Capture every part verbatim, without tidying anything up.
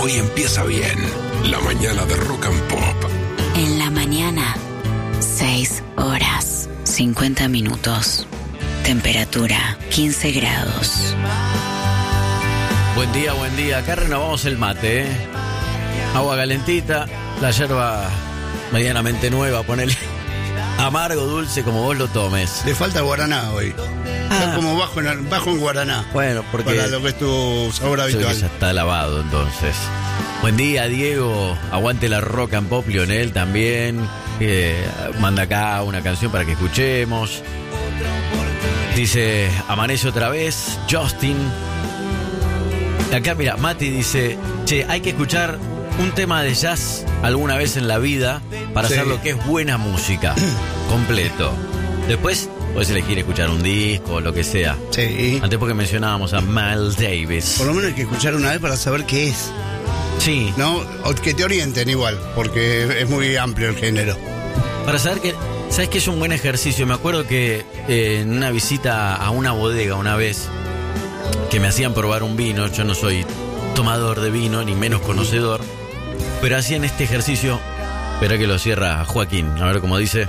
Hoy empieza bien. La mañana de Rock and Pop. En la mañana, seis horas, cincuenta minutos. Temperatura, quince grados. Buen día, buen día. Acá renovamos el mate, ¿eh? Agua calentita, la yerba medianamente nueva, ponele amargo, dulce, como vos lo tomes. Le falta guaraná hoy. Ah. Está como bajo en, bajo en guaraná. Bueno, porque para lo que es tu sabor habitual. ya está lavado, entonces. Buen día, Diego. Aguante la Rock and Pop. Lionel también. Eh, manda acá una canción para que escuchemos. Dice, amanece otra vez. Justin. Acá, mira, Mati dice, che, hay que escuchar un tema de jazz alguna vez en la vida para Sí. hacer lo que es buena música. Completo. Después puedes elegir escuchar un disco o lo que sea. Sí. Antes porque mencionábamos a Miles Davis. Por lo menos hay que escuchar una vez para saber qué es. Sí. ¿No? O que te orienten igual, porque es muy amplio el género. Para saber que, ¿sabes qué es un buen ejercicio? Me acuerdo que eh, en una visita a una bodega una vez, que me hacían probar un vino, yo no soy tomador de vino, ni menos conocedor, pero hacían este ejercicio, espera que lo cierra Joaquín, a ver cómo dice.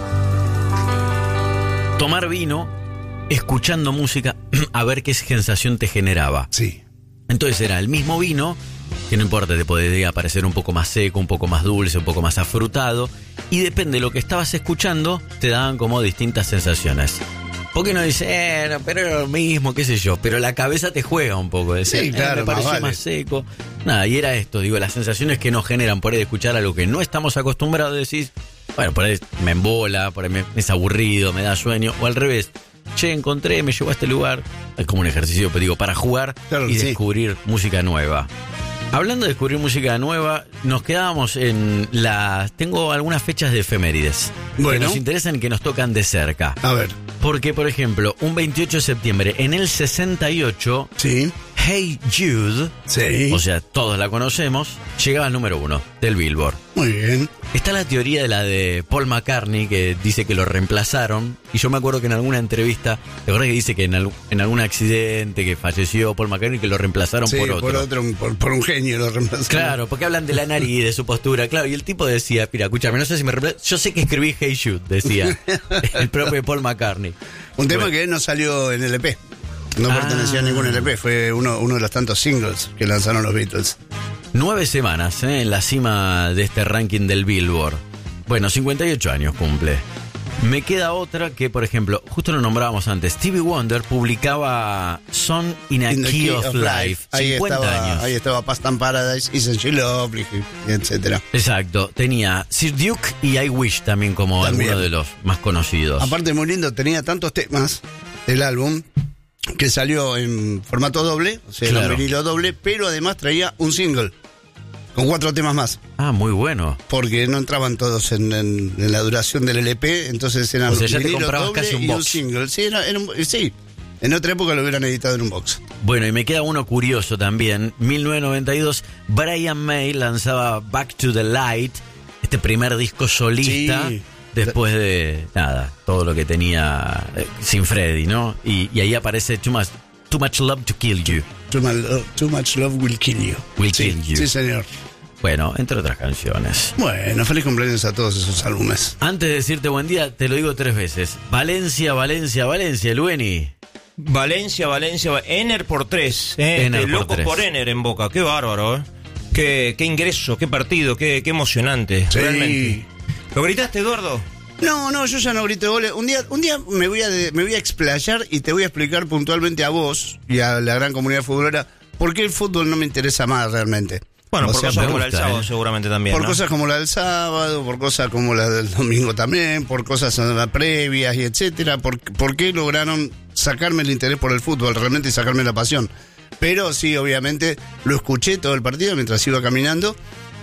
Tomar vino, escuchando música, a ver qué sensación te generaba. Sí. Entonces era el mismo vino, que no importa, te podría parecer un poco más seco, un poco más dulce, un poco más afrutado, y depende de lo que estabas escuchando, te daban como distintas sensaciones. Porque uno dice, eh, no, pero era lo mismo, qué sé yo, pero la cabeza te juega un poco. Decir, Sí, claro, eh, me pareció más más, vale. seco. Nada, y era esto, digo, las sensaciones que nos generan por ahí de escuchar algo que no estamos acostumbrados a decir, bueno, por ahí me embola, por ahí me, me es aburrido, me da sueño, o al revés. Che, encontré, me llevó a este lugar. Es como un ejercicio, pero digo, para jugar Claro, y sí. descubrir música nueva. Hablando de descubrir música nueva, nos quedábamos en las... Tengo algunas fechas de efemérides Bueno. que nos interesan y que nos tocan de cerca. A ver. Porque, por ejemplo, un veintiocho de septiembre, en el sesenta y ocho, Sí. Hey Jude, Sí. o sea, todos la conocemos, llegaba al número uno del Billboard. Muy bien. Está la teoría de la de Paul McCartney, que dice que lo reemplazaron. Y yo me acuerdo que en alguna entrevista, ¿te acuerdas que dice que en, al- en algún accidente que falleció Paul McCartney, que lo reemplazaron Sí, por otro? por otro, por, por un genio lo reemplazaron. Claro, porque hablan de la nariz, de su postura, claro. Y el tipo decía, mira, escúchame, no sé si me reemplaza. Yo sé que escribí Hey Jude, decía el propio Paul McCartney. Un tema Bueno. que no salió en L P. No Ah. pertenecía a ningún L P. Fue uno, uno de los tantos singles que lanzaron los Beatles. Nueve semanas ¿eh? en la cima de este ranking del Billboard. Bueno, cincuenta y ocho años cumple. Me queda otra que, por ejemplo, justo lo nombrábamos antes. Stevie Wonder publicaba Song in a In the Key, Key of, of Life. Life. Ahí cincuenta estaba, años. ahí estaba Past and Paradise, Isn't She Lovely, y etcétera. Exacto. Tenía Sir Duke y I Wish también como También. algunos de los más conocidos. Aparte, muy lindo, tenía tantos temas el álbum que salió en formato doble, o sea, era Claro. un vinilo doble, pero además traía un single con cuatro temas más, Ah, muy bueno. porque no entraban todos en, en- en la duración del L P, entonces eran O sea, ya te vinilo comprabas doble casi un y box. un single. Sí, era- era un- sí, en otra época lo hubieran editado en un box. Bueno, y me queda uno curioso también. mil novecientos noventa y dos, Brian May lanzaba Back to the Light, este primer disco solista, Sí. después de, nada, todo lo que tenía eh, sin Freddy, ¿no? Y, y ahí aparece Too Much, Too Much Love to Kill You. Too much, love, too much love will kill you. Will sí, kill you. Sí, señor. Bueno, entre otras canciones. Bueno, feliz cumpleaños a todos esos álbumes. Antes de decirte buen día, te lo digo tres veces. Valencia, Valencia, Valencia, Lueni. Valencia, Valencia, Va- Ener por tres. Eh, Ener este, por loco tres. por Ener en Boca. Qué bárbaro, ¿eh? Qué, qué ingreso, qué partido, qué, qué emocionante. Sí. Realmente. ¿Lo gritaste, Eduardo? No, no, yo ya no grito goles. Un día, un día me voy a de- me voy a explayar y te voy a explicar puntualmente a vos y a la gran comunidad futbolera por qué el fútbol no me interesa más realmente. Bueno, O por sea, cosas me como la del gusta, sábado ¿eh? seguramente también, Por ¿no? cosas como la del sábado, por cosas como la del domingo también, por cosas eh, previas y etcétera. Por, por qué lograron sacarme el interés por el fútbol realmente y sacarme la pasión. Pero sí, obviamente, lo escuché todo el partido mientras iba caminando.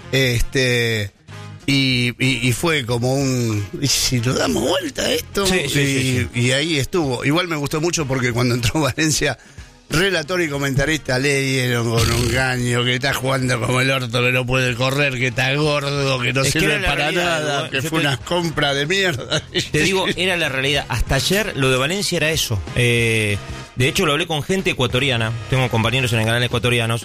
Este. Y, y, y fue como un... ¿Y si lo damos vuelta a esto? Sí, sí, y, sí, sí. y ahí estuvo. Igual me gustó mucho porque cuando entró Valencia, relator y comentarista le dieron con un caño, que está jugando como el orto, que no puede correr, que está gordo, que no Es que sirve era la para realidad, nada, ¿no? que Yo fue te- una compra de mierda. Te digo, era la realidad. Hasta ayer lo de Valencia era eso. Eh, de hecho, lo hablé con gente ecuatoriana. Tengo compañeros en el canal ecuatorianos.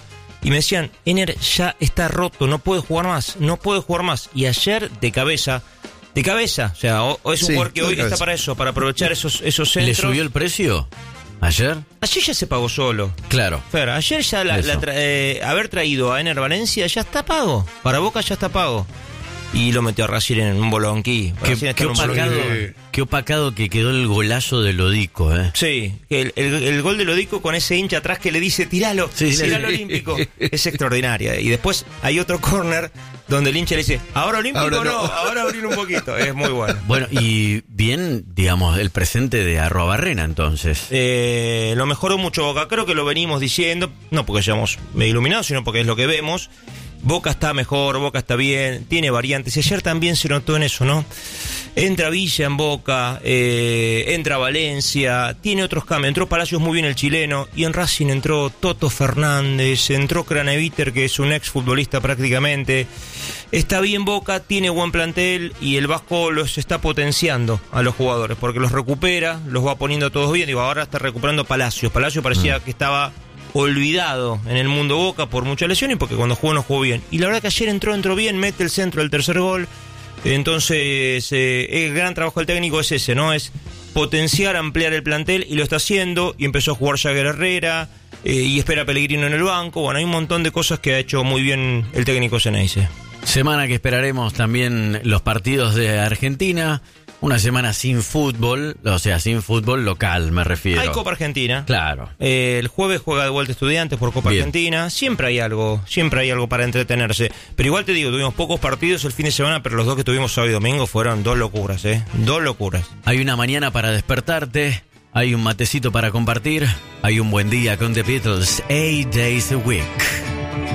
y me decían, Ener ya está roto, no puede jugar más, no puede jugar más. Y ayer de cabeza, de cabeza, o sea, o, o es un Sí, jugador que de hoy cabeza. está para eso, para aprovechar esos, esos ¿Le centros. subió el precio ayer? Ayer ya se pagó solo. Claro. Fer, ayer ya la, Eso. la tra- eh, haber traído a Ener Valencia ya está pago. Para Boca ya está pago. Y lo metió a Racing en un bolonquí. Qué, Racing está qué en un opacado, bolonquí. qué opacado que quedó el golazo de Lodico, ¿eh? Sí, el, el, el gol de Lodico con ese hincha atrás que le dice tiralo, Sí, sí, tiralo sí. olímpico. Es extraordinaria. Y después hay otro córner donde el hincha le dice, ahora olímpico Ahora no, no. ahora abrir un poquito. Es muy bueno. Bueno, y bien, digamos, el presente de Arruabarrena, entonces. Eh, lo mejoró mucho Boca, creo que lo venimos diciendo, no porque seamos iluminados, sino porque es lo que vemos. Boca está mejor, Boca está bien, tiene variantes, y ayer también se notó en eso, ¿no? Entra Villa en Boca, eh, entra Valencia, tiene otros cambios, entró Palacios muy bien el chileno, y en Racing entró Toto Fernández, entró Craneviter, que es un ex futbolista prácticamente. Está bien Boca, tiene buen plantel, y el Vasco los está potenciando a los jugadores, porque los recupera, los va poniendo todos bien, digo, ahora está recuperando Palacios, Palacios parecía que estaba olvidado en el mundo Boca por mucha lesión y porque cuando jugó no jugó bien. Y la verdad que ayer entró, entró bien, mete el centro del tercer gol. Entonces, eh, el gran trabajo del técnico es ese, ¿no? Es potenciar, ampliar el plantel, y lo está haciendo, y empezó a jugar Jagger Herrera, eh, y espera a Pellegrino en el banco. Bueno, hay un montón de cosas que ha hecho muy bien el técnico Ceneice. Semana que esperaremos también los partidos de Argentina. Una semana sin fútbol, o sea, sin fútbol local, me refiero. Hay Copa Argentina. Claro. Eh, el jueves juega de vuelta Estudiantes por Copa Bien. Argentina. Siempre hay algo, siempre hay algo para entretenerse. Pero igual te digo, tuvimos pocos partidos el fin de semana, pero los dos que tuvimos sábado y domingo fueron dos locuras, ¿eh? Dos locuras. Hay una mañana para despertarte, hay un matecito para compartir, hay un buen día con The Beatles, eight days a week.